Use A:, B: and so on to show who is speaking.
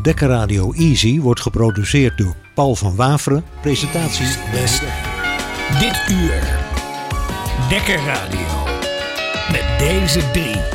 A: Dekker Radio Easy wordt geproduceerd door Paul van Waveren. Presentatie Wes.
B: Dit uur Dekker Radio met deze drie.